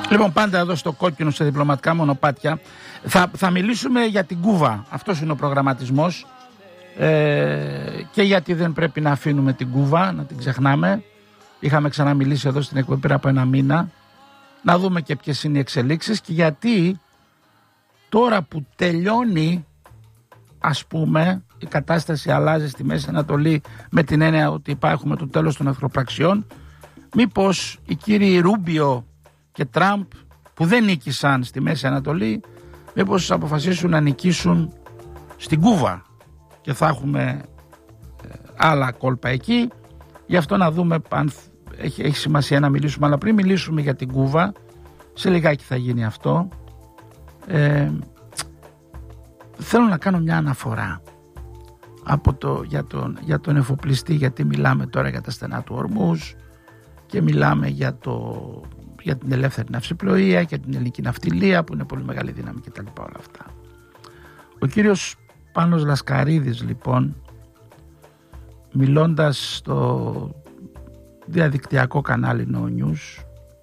Λοιπόν, πάντα εδώ στο κόκκινο σε διπλωματικά μονοπάτια θα μιλήσουμε για την Κούβα. Αυτός είναι ο προγραμματισμός, και γιατί δεν πρέπει να αφήνουμε την Κούβα, να την ξεχνάμε. Είχαμε ξαναμιλήσει εδώ στην εκπομπή πριν από ένα μήνα. Να δούμε και ποιες είναι οι εξελίξεις και γιατί τώρα που τελειώνει, ας πούμε, η κατάσταση αλλάζει στη Μέση Ανατολή με την έννοια ότι υπάρχουμε το τέλος των εχθροπραξιών, μήπως οι κύριοι Ρούμπιο και Τραμπ που δεν νίκησαν στη Μέση Ανατολή, μήπως αποφασίσουν να νικήσουν στην Κούβα και θα έχουμε άλλα κόλπα εκεί. Γι' αυτό να δούμε αν έχει σημασία να μιλήσουμε, αλλά πριν μιλήσουμε για την Κούβα, σε λιγάκι θα γίνει αυτό, θέλω να κάνω μια αναφορά για τον εφοπλιστή, γιατί μιλάμε τώρα για τα στενά του Ορμούζ και μιλάμε για την ελεύθερη ναυσιπλοεία και την ελληνική ναυτιλία που είναι πολύ μεγάλη δύναμη και τα λοιπά όλα αυτά. Ο κύριος Πάνος Λασκαρίδης, λοιπόν, μιλώντας στο διαδικτυακό κανάλι No News,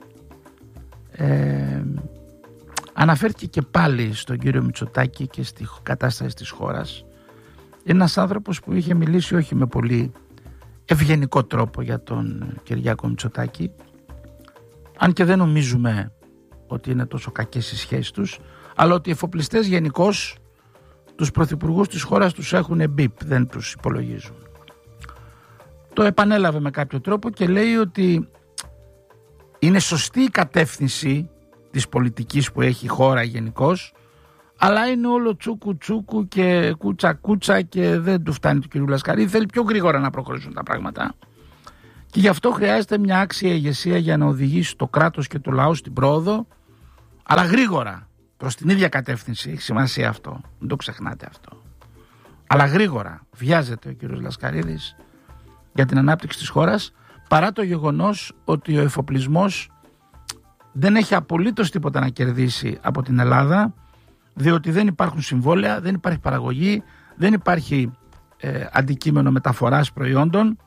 αναφέρθηκε και πάλι στον κύριο Μητσοτάκη και στη κατάσταση της χώρας. Είναι ένας άνθρωπος που είχε μιλήσει όχι με πολύ ευγενικό τρόπο για τον Κυριάκο Μητσοτάκη, αν και δεν νομίζουμε ότι είναι τόσο κακές οι σχέσεις τους, αλλά ότι οι εφοπλιστές γενικώς τους πρωθυπουργούς της χώρας τους έχουν μπιπ, δεν τους υπολογίζουν. Το επανέλαβε με κάποιο τρόπο και λέει ότι είναι σωστή η κατεύθυνση της πολιτικής που έχει η χώρα γενικώς, αλλά είναι όλο τσούκου τσούκου και κούτσα κούτσα και δεν του φτάνει του κ. Λασκαρίδη. Θέλει πιο γρήγορα να προχωρήσουν τα πράγματα και γι' αυτό χρειάζεται μια άξια ηγεσία για να οδηγήσει το κράτος και το λαό στην πρόοδο, αλλά γρήγορα, προς την ίδια κατεύθυνση. Έχει σημασία αυτό, μην το ξεχνάτε αυτό. Αλλά γρήγορα βιάζεται ο κ. Λασκαρίδης για την ανάπτυξη της χώρας, παρά το γεγονός ότι ο εφοπλισμός δεν έχει απολύτως τίποτα να κερδίσει από την Ελλάδα, διότι δεν υπάρχουν συμβόλαια, δεν υπάρχει παραγωγή, δεν υπάρχει αντικείμενο μεταφοράς προϊόντων,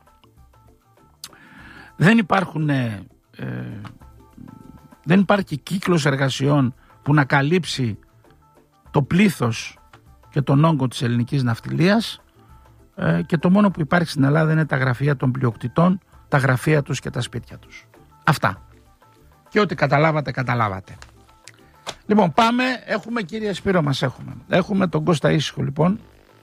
δεν υπάρχει κύκλος εργασιών που να καλύψει το πλήθος και τον όγκο της ελληνικής ναυτιλίας, και το μόνο που υπάρχει στην Ελλάδα είναι τα γραφεία των πλειοκτητών, τα γραφεία τους και τα σπίτια τους. Αυτά. Και ό,τι καταλάβατε. Λοιπόν, πάμε. Έχουμε, κύριε Σπύρο, έχουμε τον Κώστα Ήσυχο, λοιπόν,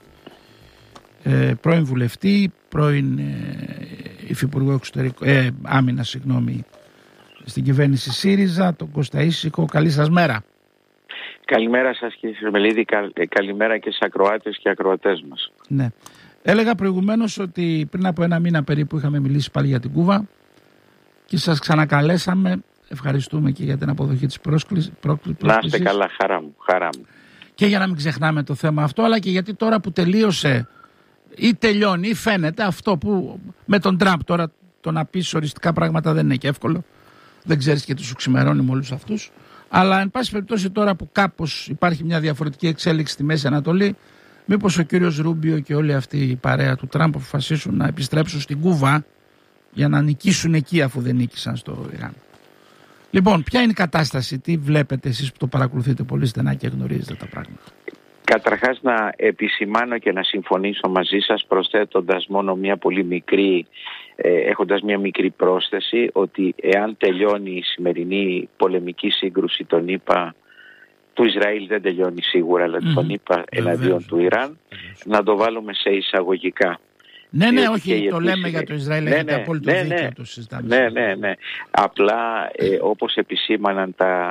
πρώην βουλευτή, πρώην υφυπουργό άμυνας, στην κυβέρνηση ΣΥΡΙΖΑ, τον Κώστα Ήσυχο. Καλή σας μέρα. Καλημέρα σας, κύριε Σερμελίδη. Καλημέρα και στους ακροάτες και ακροατές μας. Ναι. Έλεγα προηγουμένως ότι πριν από ένα μήνα περίπου είχαμε μιλήσει πάλι για την Κούβα και σας ξανακαλέσαμε. Ευχαριστούμε και για την αποδοχή της πρόσκλησης. Να είστε καλά, χαρά μου. Και για να μην ξεχνάμε το θέμα αυτό, αλλά και γιατί τώρα που τελείωσε ή τελειώνει ή φαίνεται αυτό που με τον Τραμπ, τώρα το να πεις οριστικά πράγματα δεν είναι και εύκολο. Δεν ξέρεις και τι σου ξημερώνει με όλους αυτούς. Αλλά εν πάση περιπτώσει, τώρα που κάπως υπάρχει μια διαφορετική εξέλιξη στη Μέση Ανατολή, μήπως ο κύριος Ρούμπιο και όλη αυτή η παρέα του Τραμπ αποφασίσουν να επιστρέψουν στην Κούβα για να νικήσουν εκεί, αφού δεν νίκησαν στο Ιράν. Λοιπόν, ποια είναι η κατάσταση, τι βλέπετε εσείς που το παρακολουθείτε πολύ στενά και γνωρίζετε τα πράγματα? Καταρχάς, να επισημάνω και να συμφωνήσω μαζί σας, προσθέτοντας μόνο μια πολύ μικρή, έχοντας μια μικρή πρόσθεση, ότι εάν τελειώνει η σημερινή πολεμική σύγκρουση των ΗΠΑ, του Ισραήλ δεν τελειώνει σίγουρα, αλλά τον ΗΠΑ εναντίον του Ιράν, να το βάλουμε σε εισαγωγικά. Ναι, όχι, το λέμε για το Ισραήλ, έχετε απόλυτο δίκιο, το συζητάμε. Ναι. Απλά, όπως επισήμαναν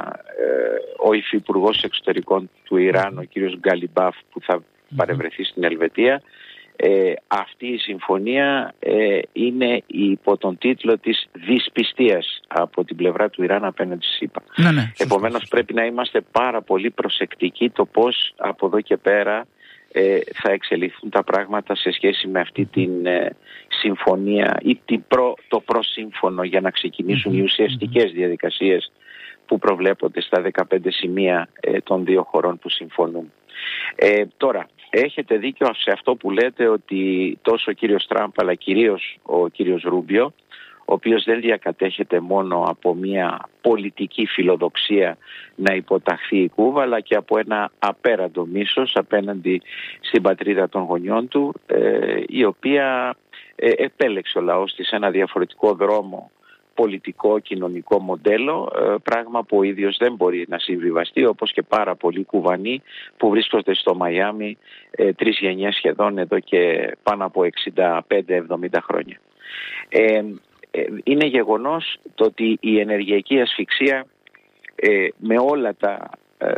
ο υφυπουργός εξωτερικών του Ιράν, ο κύριος Γκαλιμπάφ, που θα παρευρεθεί στην Ελβετία, αυτή η συμφωνία είναι υπό τον τίτλο της δυσπιστίας από την πλευρά του Ιράν απέναντι στις ΗΠΑ. Ναι, επομένως πρέπει να είμαστε πάρα πολύ προσεκτικοί το πώς από εδώ και πέρα θα εξελιχθούν τα πράγματα σε σχέση με αυτή την συμφωνία ή το προσύμφωνο, για να ξεκινήσουν οι ουσιαστικές διαδικασίες που προβλέπονται στα 15 σημεία των δύο χωρών που συμφωνούν. Τώρα, έχετε δίκιο σε αυτό που λέτε, ότι τόσο ο κύριος Τραμπ αλλά κυρίως ο κύριος Ρούμπιο, ο οποίος δεν διακατέχεται μόνο από μια πολιτική φιλοδοξία να υποταχθεί η Κούβα, αλλά και από ένα απέραντο μίσος απέναντι στην πατρίδα των γονιών του, η οποία επέλεξε ο λαός της ένα διαφορετικό δρόμο, πολιτικό, κοινωνικό μοντέλο, πράγμα που ο ίδιος δεν μπορεί να συμβιβαστεί, όπως και πάρα πολλοί Κουβανοί που βρίσκονται στο Μαϊάμι 3 γενιές σχεδόν εδώ και πάνω από 65-70 χρόνια. Είναι γεγονός το ότι η ενεργειακή ασφυξία με όλα τα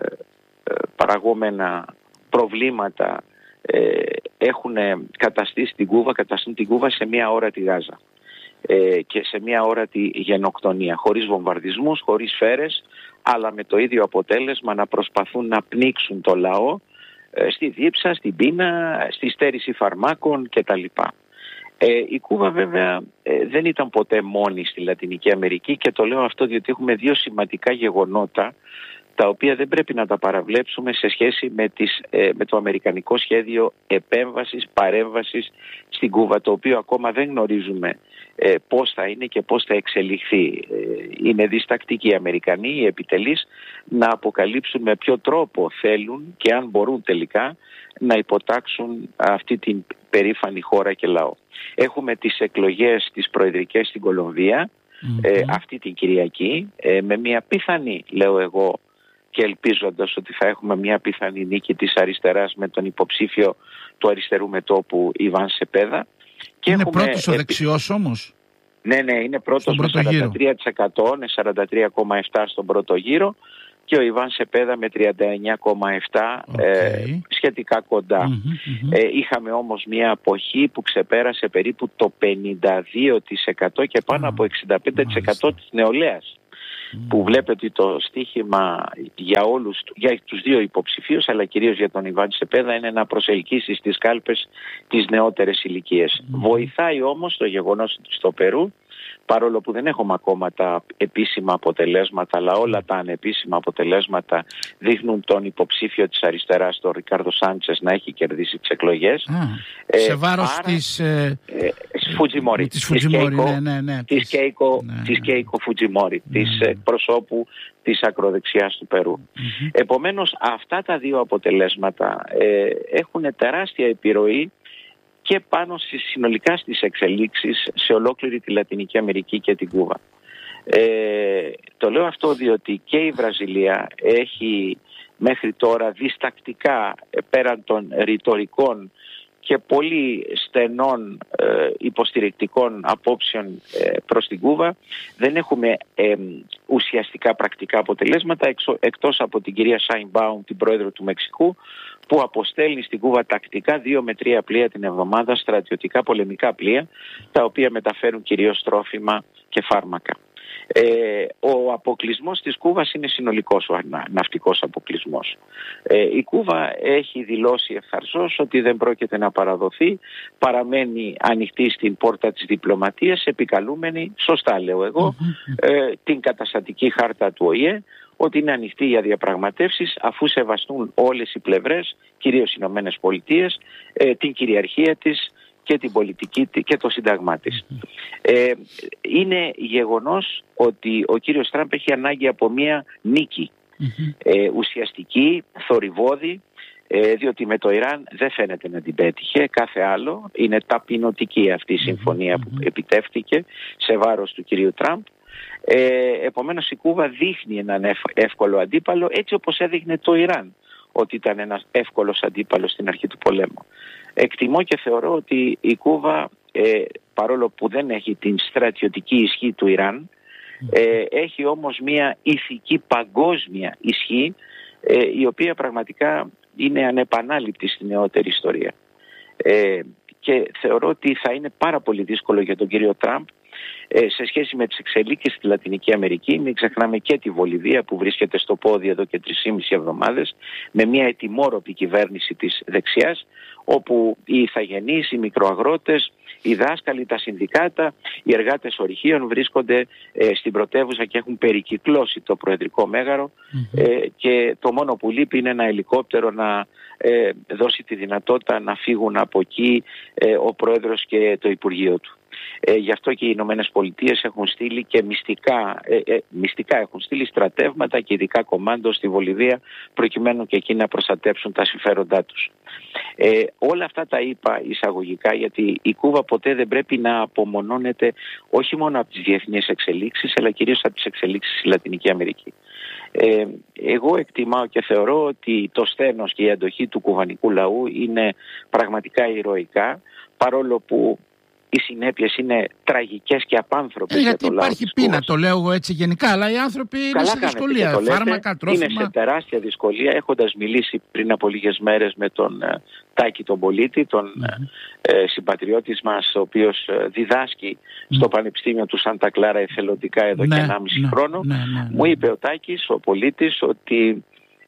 παραγόμενα προβλήματα έχουν καταστούν την Κούβα σε μια όρατη Γάζα και σε μια όρατη γενοκτονία, χωρίς βομβαρδισμούς, χωρίς σφαίρες, αλλά με το ίδιο αποτέλεσμα να προσπαθούν να πνίξουν το λαό στη δίψα, στην πείνα, στη στέρηση φαρμάκων κτλ. Η Κούβα βέβαια δεν ήταν ποτέ μόνη στη Λατινική Αμερική, και το λέω αυτό διότι έχουμε 2 σημαντικά γεγονότα τα οποία δεν πρέπει να τα παραβλέψουμε σε σχέση με το αμερικανικό σχέδιο παρέμβασης στην Κούβα, το οποίο ακόμα δεν γνωρίζουμε πώς θα είναι και πώς θα εξελιχθεί. Είναι διστακτικοί οι Αμερικανοί, οι επιτελείς, να αποκαλύψουν με ποιο τρόπο θέλουν και αν μπορούν τελικά να υποτάξουν αυτή την περήφανη χώρα και λαό. Έχουμε τις εκλογές τις προεδρικές στην Κολομβία αυτή την Κυριακή, με μια πιθανή, λέω εγώ, και ελπίζοντας ότι θα έχουμε μια πιθανή νίκη της αριστεράς με τον υποψήφιο του αριστερού μετώπου Ιβάν Σεπέδα. Και είναι πρώτος ο δεξιός όμως. Ναι, είναι πρώτος με 43%, με 43,7% στον πρώτο γύρο, και ο Ιβάν Σεπέδα με 39,7%, σχετικά κοντά. Είχαμε όμως μια αποχή που ξεπέρασε περίπου το 52% και πάνω από 65% της νεολαίας. Που βλέπετε ότι το στίχημα για τους 2 υποψηφίους, αλλά κυρίως για τον Ιβάν Σεπέδα, είναι να προσελκύσει στις κάλπες τις νεότερες ηλικίες. Βοηθάει όμως το γεγονός ότι στο Περού, παρόλο που δεν έχουμε ακόμα τα επίσημα αποτελέσματα, αλλά όλα τα ανεπίσημα αποτελέσματα δείχνουν τον υποψήφιο της αριστεράς, τον Ρικάρδο Σάντσες, να έχει κερδίσει τις εκλογές. Σε βάρος της Φουτζιμόρι, της Κέικο Φουτζιμόρι, της εκπροσώπου της ακροδεξιάς του Περού. Επομένως, αυτά τα 2 αποτελέσματα έχουν τεράστια επιρροή και πάνω συνολικά στις εξελίξεις σε ολόκληρη τη Λατινική Αμερική και την Κούβα. Το λέω αυτό διότι και η Βραζιλία έχει μέχρι τώρα διστακτικά, πέραν των ρητορικών και πολύ στενών υποστηρικτικών απόψεων προς την Κούβα, δεν έχουμε ουσιαστικά πρακτικά αποτελέσματα εκτός από την κυρία Σάινμπαουμ, την πρόεδρο του Μεξικού, που αποστέλνει στην Κούβα τακτικά 2 με 3 πλοία την εβδομάδα, στρατιωτικά πολεμικά πλοία, τα οποία μεταφέρουν κυρίως τρόφιμα και φάρμακα. Ο αποκλεισμός της Κούβας είναι συνολικός, ο ναυτικός αποκλεισμός. Η Κούβα έχει δηλώσει ευθαρσώς ότι δεν πρόκειται να παραδοθεί, παραμένει ανοιχτή στην πόρτα της διπλωματίας, επικαλούμενη, σωστά λέω εγώ, την καταστατική χάρτα του ΟΗΕ, ότι είναι ανοιχτή για διαπραγματεύσεις αφού σεβαστούν όλες οι πλευρές, κυρίως οι Ηνωμένες Πολιτείες, την κυριαρχία της και την πολιτική και το σύνταγμά της. Είναι γεγονός ότι ο κύριος Τραμπ έχει ανάγκη από μια νίκη ουσιαστική, θορυβώδη, διότι με το Ιράν δεν φαίνεται να την πέτυχε, κάθε άλλο. Είναι ταπεινωτική αυτή η συμφωνία που επιτεύχθηκε σε βάρος του κυρίου Τραμπ. Επομένως η Κούβα δείχνει έναν εύκολο αντίπαλο, έτσι όπως έδειχνε το Ιράν ότι ήταν ένας εύκολος αντίπαλος στην αρχή του πολέμου. Εκτιμώ και θεωρώ ότι η Κούβα, παρόλο που δεν έχει την στρατιωτική ισχύ του Ιράν, έχει όμως μια ηθική παγκόσμια ισχύ, η οποία πραγματικά είναι ανεπανάληπτη στη νεότερη ιστορία. Και θεωρώ ότι θα είναι πάρα πολύ δύσκολο για τον κύριο Τραμπ σε σχέση με τις εξελίξεις στη Λατινική Αμερική. Μην ξεχνάμε και τη Βολιβία που βρίσκεται στο πόδι εδώ και 3,5 εβδομάδες με μια ετοιμόρροπη κυβέρνηση της δεξιάς, όπου οι ηθαγενείς, οι μικροαγρότες, οι δάσκαλοι, τα συνδικάτα, οι εργάτες ορυχείων βρίσκονται στην πρωτεύουσα και έχουν περικυκλώσει το Προεδρικό Μέγαρο, και το μόνο που λείπει είναι ένα ελικόπτερο να δώσει τη δυνατότητα να φύγουν από εκεί ο Πρόεδρος και το Υπουργείο του. Γι' αυτό και οι Ηνωμένες Πολιτείες έχουν στείλει και μυστικά έχουν στείλει στρατεύματα και ειδικά κομμάντο στη Βολιβία, προκειμένου και εκεί να προστατέψουν τα συμφέροντά τους. Όλα αυτά τα είπα εισαγωγικά, γιατί η Κούβα ποτέ δεν πρέπει να απομονώνεται όχι μόνο από τις διεθνείς εξελίξεις, αλλά κυρίως από τις εξελίξεις στη Λατινική Αμερική. Εγώ εκτιμάω και θεωρώ ότι το σθένος και η αντοχή του κουβανικού λαού είναι πραγματικά ηρωικά, παρόλο που οι συνέπειες είναι τραγικές και απάνθρωπες για το λαό. Γιατί υπάρχει πείνα, το λέω εγώ έτσι γενικά, αλλά οι άνθρωποι είναι σε δυσκολία. Φάρμακα, τρόφιμα. Είναι σε τεράστια δυσκολία, έχοντας μιλήσει πριν από λίγες μέρες με τον Τάκη τον Πολίτη, τον συμπατριώτη μας, ο οποίος διδάσκει στο Πανεπιστήμιο του Σάντα Κλάρα εθελοντικά εδώ και 1,5 χρόνο. Μου είπε ο Τάκης, ο Πολίτης, ότι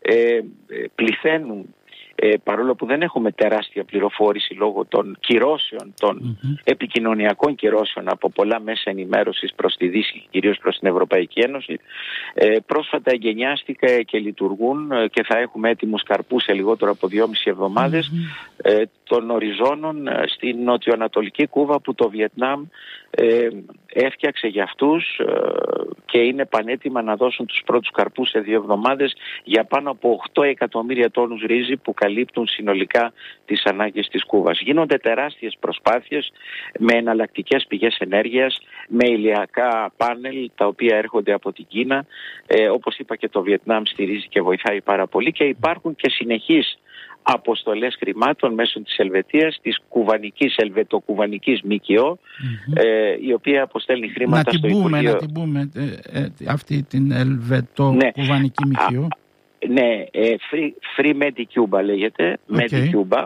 πληθαίνουν, παρόλο που δεν έχουμε τεράστια πληροφόρηση λόγω των κυρώσεων, των επικοινωνιακών κυρώσεων από πολλά μέσα ενημέρωσης προς τη Δύση, κυρίως προς την Ευρωπαϊκή Ένωση, πρόσφατα εγκαινιάστηκε και λειτουργούν και θα έχουμε έτοιμους καρπούς σε λιγότερο από 2,5 εβδομάδες των οριζόνων στην νοτιοανατολική Κούβα, που το Βιετνάμ έφτιαξε για αυτούς και είναι πανέτοιμα να δώσουν τους πρώτους καρπούς σε 2 εβδομάδες για πάνω από 8 εκατομμύρια τόνους ρύζι που καλύπτουν συνολικά τις ανάγκες της Κούβας. Γίνονται τεράστιες προσπάθειες με εναλλακτικές πηγές ενέργειας, με ηλιακά πάνελ τα οποία έρχονται από την Κίνα. Όπως είπα, και το Βιετνάμ στηρίζει και βοηθάει πάρα πολύ, και υπάρχουν και συνεχείς αποστολές χρημάτων μέσω της Ελβετίας, της ελβετοκουβανικής ΜΚΟ, η οποία αποστέλνει χρήματα στο Υπουργείο. Να την πούμε αυτή την ελβετοκουβανική ΜΚΟ. Ναι, Free Medicuba λέγεται, Medicuba,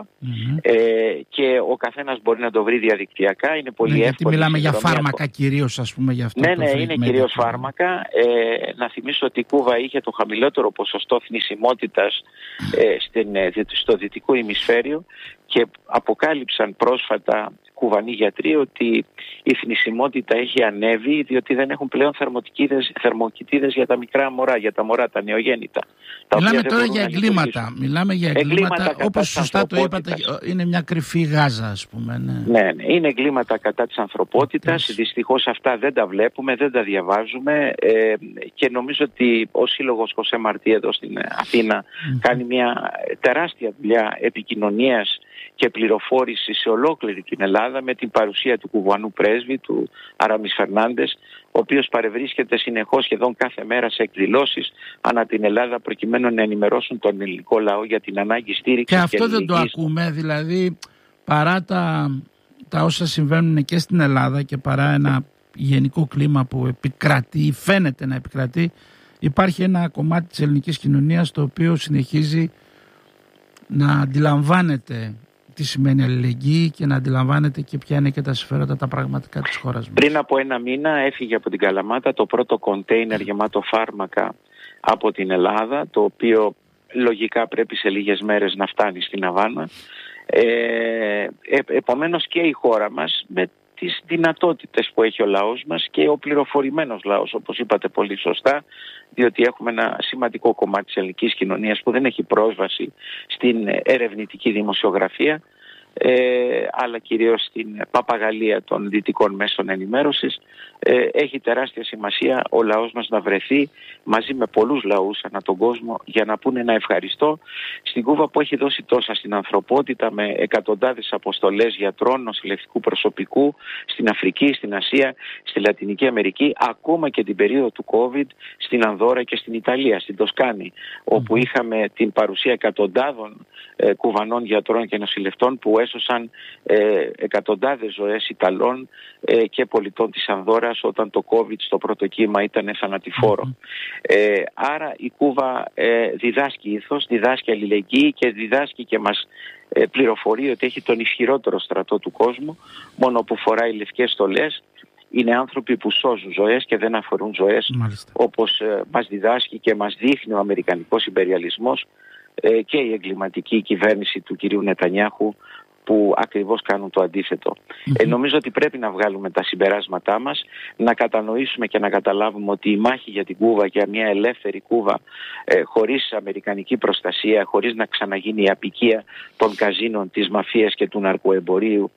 και ο καθένας μπορεί να το βρει διαδικτυακά, είναι πολύ εύκολο. Γιατί μιλάμε για φάρμακα κυρίως, ας πούμε, για αυτό. Ναι, είναι κυρίως φάρμακα. Να θυμίσω ότι η Κούβα είχε το χαμηλότερο ποσοστό θνησιμότητας στο δυτικό ημισφαίριο, και αποκάλυψαν πρόσφατα κουβανοί γιατροί ότι η θνησιμότητα έχει ανέβει, διότι δεν έχουν πλέον θερμοκοιτίδες για τα μικρά μωρά, για τα μορά, τα νεογέννητα. Μιλάμε τώρα για εγκλήματα. Μιλάμε για εγκλήματα, όπως σωστά το είπατε, είναι μια κρυφή Γάζα, ας πούμε. Ναι, είναι εγκλήματα κατά της ανθρωπότητας. Δυστυχώς αυτά δεν τα βλέπουμε, δεν τα διαβάζουμε, και νομίζω ότι ο Σύλλογος Χωσέ Μαρτί εδώ στην Αθήνα κάνει μια τεράστια δουλειά επικοινωνίας και πληροφόρηση σε ολόκληρη την Ελλάδα, με την παρουσία του κουβανού πρέσβη, του Αραμίς Φερνάντες, ο οποίος παρευρίσκεται συνεχώς, σχεδόν κάθε μέρα, σε εκδηλώσεις ανά την Ελλάδα, προκειμένου να ενημερώσουν τον ελληνικό λαό για την ανάγκη στήριξης. Και αυτό δεν το ακούμε, δηλαδή, παρά τα όσα συμβαίνουν και στην Ελλάδα και παρά ένα γενικό κλίμα που επικρατεί ή φαίνεται να επικρατεί, υπάρχει ένα κομμάτι της ελληνικής κοινωνίας το οποίο συνεχίζει να αντιλαμβάνεται τι σημαίνει αλληλεγγύη και να αντιλαμβάνεται και ποια είναι και τα συμφέροντα τα πραγματικά της χώρας μας. Πριν από 1 μήνα έφυγε από την Καλαμάτα το πρώτο κοντέινερ γεμάτο φάρμακα από την Ελλάδα, το οποίο λογικά πρέπει σε λίγες μέρες να φτάνει στην Αβάνα. Επομένως και η χώρα μας, με τις δυνατότητες που έχει ο λαός μας και ο πληροφορημένος λαός, όπως είπατε πολύ σωστά, διότι έχουμε ένα σημαντικό κομμάτι της ελληνικής κοινωνίας που δεν έχει πρόσβαση στην ερευνητική δημοσιογραφία, αλλά κυρίως στην παπαγαλία των δυτικών μέσων ενημέρωσης. Έχει τεράστια σημασία ο λαός μας να βρεθεί μαζί με πολλούς λαούς ανά τον κόσμο για να πούνε ένα ευχαριστώ στην Κούβα, που έχει δώσει τόσα στην ανθρωπότητα, με εκατοντάδες αποστολές γιατρών, νοσηλευτικού προσωπικού στην Αφρική, στην Ασία, στη Λατινική Αμερική, ακόμα και την περίοδο του COVID στην Ανδόρα και στην Ιταλία, στην Τοσκάνη, όπου είχαμε την παρουσία εκατοντάδων κουβανών γιατρών και νοσηλευτών που έσωσαν εκατοντάδες ζωές Ιταλών και πολιτών της Ανδόρας όταν το COVID στο πρώτο κύμα ήταν θανατηφόρο. Άρα η Κούβα διδάσκει ήθος, διδάσκει αλληλεγγύη και διδάσκει και μας πληροφορεί ότι έχει τον ισχυρότερο στρατό του κόσμου, μόνο που φοράει λευκές στολές. Είναι άνθρωποι που σώζουν ζωές και δεν αφορούν ζωές, όπως μας διδάσκει και μας δείχνει ο αμερικανικός ιμπεριαλισμός και η εγκληματική κυβέρνηση του κυρίου Νετανιάχου, που ακριβώς κάνουν το αντίθετο. Νομίζω ότι πρέπει να βγάλουμε τα συμπεράσματά μας, να κατανοήσουμε και να καταλάβουμε ότι η μάχη για την Κούβα, για μια ελεύθερη Κούβα χωρίς αμερικανική προστασία, χωρίς να ξαναγίνει η απικία των καζίνων, της μαφίας και του ναρκοεμπορίου,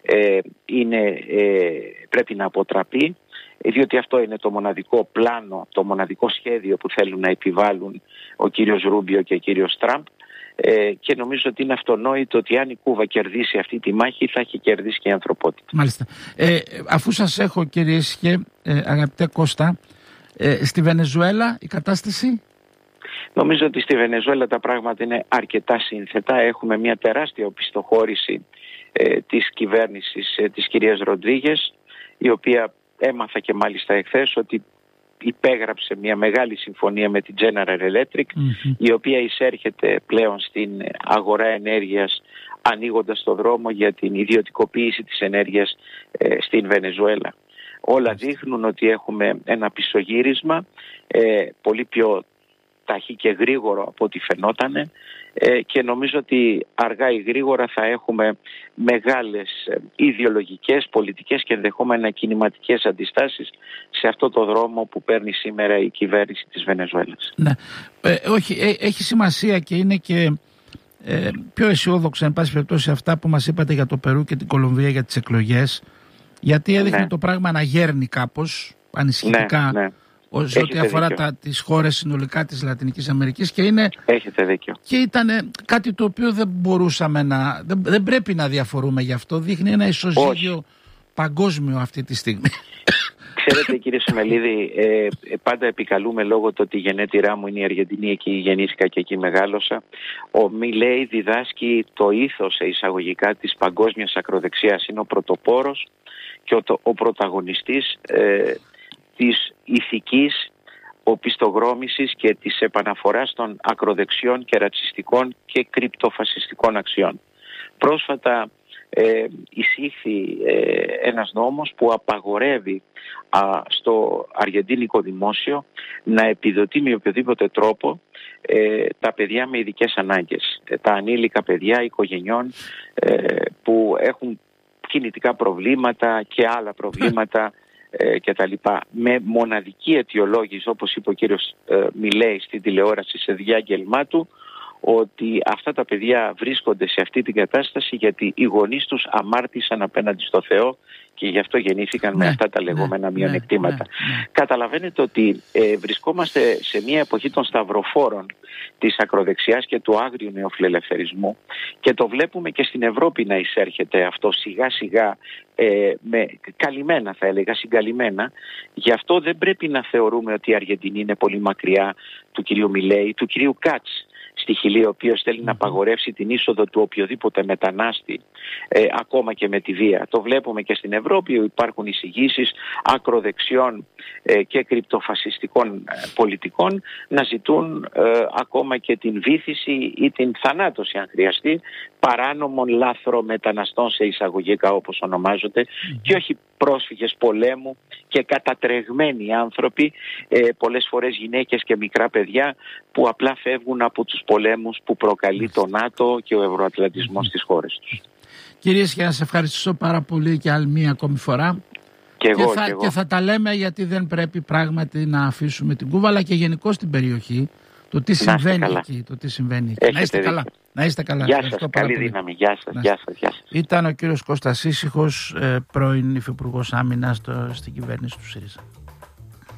πρέπει να αποτραπεί, διότι αυτό είναι το μοναδικό πλάνο, το μοναδικό σχέδιο που θέλουν να επιβάλλουν ο κύριος Ρούμπιο και ο κύριος Τραμπ, και νομίζω ότι είναι αυτονόητο ότι αν η Κούβα κερδίσει αυτή τη μάχη θα έχει κερδίσει και η ανθρωπότητα. Μάλιστα. Αφού σας έχω, κύριε Ήσυχε, αγαπητέ Κώστα, στη Βενεζουέλα η κατάσταση? Νομίζω ότι στη Βενεζουέλα τα πράγματα είναι αρκετά σύνθετα. Έχουμε μια τεράστια οπισθοχώρηση της κυβέρνησης της κυρίας Ροντρίγες, η οποία έμαθα και μάλιστα εχθές ότι υπέγραψε μια μεγάλη συμφωνία με την General Electric, η οποία εισέρχεται πλέον στην αγορά ενέργειας, ανοίγοντας το δρόμο για την ιδιωτικοποίηση της ενέργειας στην Βενεζουέλα. Όλα δείχνουν ότι έχουμε ένα πισωγύρισμα πολύ πιο ταχύ και γρήγορο από ό,τι φαινότανε, και νομίζω ότι αργά ή γρήγορα θα έχουμε μεγάλες ιδεολογικές, πολιτικές και ενδεχόμενα κινηματικές αντιστάσεις σε αυτό το δρόμο που παίρνει σήμερα η κυβέρνηση της Βενεζουέλας. Ναι. Όχι, έχει σημασία και είναι και πιο αισιόδοξα εν πάση περιπτώσει αυτά που μας είπατε για το Περού και την Κολομβία για τις εκλογές, γιατί έδειχνε το πράγμα να γέρνει κάπως ανησυχητικά. Ναι. Σε ό,τι αφορά τις χώρες συνολικά της Λατινικής Αμερικής, και είναι. Έχετε δίκιο. Και ήταν κάτι το οποίο δεν μπορούσαμε δεν πρέπει να διαφορούμε γι' αυτό. Δείχνει ένα ισοζύγιο παγκόσμιο αυτή τη στιγμή. Ξέρετε, κύριε Σεμελίδη, πάντα επικαλούμε λόγω το ότι η γενέτειρά μου είναι η Αργεντινή, εκεί γεννήθηκα και εκεί μεγάλωσα. Ο Μιλέι διδάσκει το ήθος εισαγωγικά της παγκόσμιας ακροδεξιάς. Είναι ο πρωτοπόρος και ο πρωταγωνιστής της ηθικής οπισθογρόμησης και της επαναφοράς των ακροδεξιών και ρατσιστικών και κρυπτοφασιστικών αξιών. Πρόσφατα εισήχθη ένας νόμος που απαγορεύει στο αργεντίνικο δημόσιο να επιδοτεί με οποιοδήποτε τρόπο τα παιδιά με ειδικές ανάγκες, τα ανήλικα παιδιά οικογενειών που έχουν κινητικά προβλήματα και άλλα προβλήματα και τα λοιπά, με μοναδική αιτιολόγηση, όπως είπε ο κύριος Μιλέι στην τηλεόραση σε διάγγελμά του, ότι αυτά τα παιδιά βρίσκονται σε αυτή την κατάσταση γιατί οι γονείς τους αμάρτησαν απέναντι στο Θεό και γι' αυτό γεννήθηκαν με αυτά τα λεγόμενα μειονεκτήματα. Καταλαβαίνετε ότι βρισκόμαστε σε μια εποχή των σταυροφόρων της ακροδεξιάς και του άγριου νεοφιλελευθερισμού, και το βλέπουμε και στην Ευρώπη να εισέρχεται αυτό σιγά σιγά, με καλυμμένα θα έλεγα, συγκαλυμμένα. Γι' αυτό δεν πρέπει να θεωρούμε ότι η Αργεντινή είναι πολύ μακριά του κυρίου Μιλέι, του κυρίου Κάτς στη Χιλή, ο οποίος θέλει να απαγορεύσει την είσοδο του οποιοδήποτε μετανάστη, ακόμα και με τη βία. Το βλέπουμε και στην Ευρώπη, υπάρχουν εισηγήσεις ακροδεξιών και κρυπτοφασιστικών πολιτικών να ζητούν ακόμα και την βύθιση ή την θανάτωση, αν χρειαστεί, παράνομων λάθρομεταναστών σε εισαγωγικά όπως ονομάζονται, και όχι πρόσφυγες πολέμου και κατατρεγμένοι άνθρωποι, πολλές φορές γυναίκες και μικρά παιδιά που απλά φεύγουν από τους πολέμους που προκαλεί το ΝΑΤΟ και ο ευρωατλαντισμός στις χώρες τους. Κυρίες, και να σε ευχαριστήσω πάρα πολύ και άλλη μία ακόμη φορά. Και θα τα λέμε, γιατί δεν πρέπει πράγματι να αφήσουμε την Κούβα, αλλά και γενικώς την περιοχή, το τι συμβαίνει εκεί. Να είστε καλά. Να είστε καλά. Γεια σας, καλή δύναμη. Γεια σας. Ήταν ο κύριος Κώστας Ήσυχος, πρώην Υφυπουργός Άμυνας στην κυβέρνηση του ΣΥΡΙΖΑ.